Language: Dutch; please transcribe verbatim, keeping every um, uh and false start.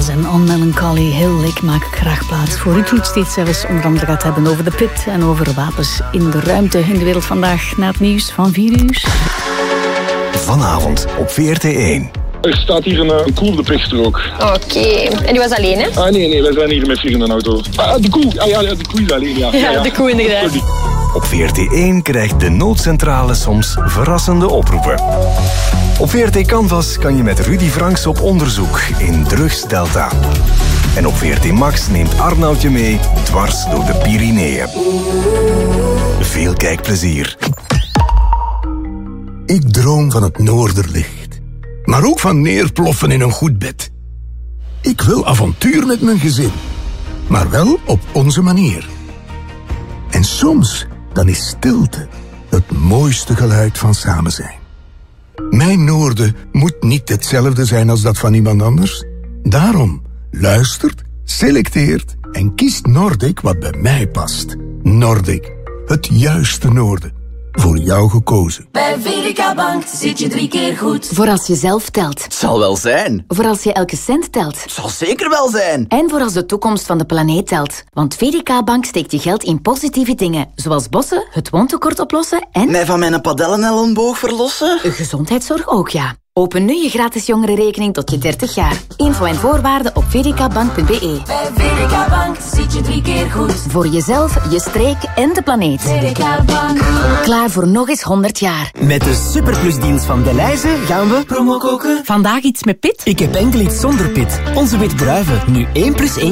Marsalis en On Melancholy Hill. Ik maak graag plaats voor u. Het steeds zelfs onder andere gaat hebben over de pit en over wapens in de ruimte in de wereld vandaag na het nieuws van vier uur. Vanavond op V R T één. Er staat hier een, een koe op de pichtstrook. Oké. Okay. En die was alleen, hè? Ah, nee, nee, wij zijn hier met vier in een auto. Ah, de koe. Ah, ja, de koe is alleen, ja. Ja, ja, ja. De koe inderdaad. Op V R T één krijgt de noodcentrale soms verrassende oproepen. Op V R T Canvas kan je met Rudy Franks op onderzoek in Drugsdelta. En op V R T Max neemt Arnoud je mee dwars door de Pyreneeën. Veel kijkplezier. Ik droom van het noorderlicht, maar ook van neerploffen in een goed bed. Ik wil avontuur met mijn gezin, maar wel op onze manier. En soms, dan is stilte het mooiste geluid van samen zijn. Mijn noorden moet niet hetzelfde zijn als dat van iemand anders. Daarom luistert, selecteert en kiest Nordic wat bij mij past. Nordic, het juiste noorden. Voor jou gekozen. Bij V D K Bank zit je drie keer goed. Voor als je zelf telt. Het zal wel zijn. Voor als je elke cent telt. Het zal zeker wel zijn. En voor als de toekomst van de planeet telt. Want V D K Bank steekt je geld in positieve dingen. Zoals bossen, het woontekort oplossen en... Mij van mijn padellen-elleboog verlossen? Gezondheidszorg ook, ja. Open nu je gratis jongerenrekening tot je dertig jaar. Info en voorwaarden op v d k bank punt b e. Bij V D K Bank zit je drie keer goed. Voor jezelf, je streek en de planeet. V D K Bank. Klaar voor nog eens honderd jaar. Met de superplusdienst van Delhaize gaan we promo koken. Vandaag iets met pit? Ik heb enkel iets zonder pit. Onze wit druiven, nu één plus één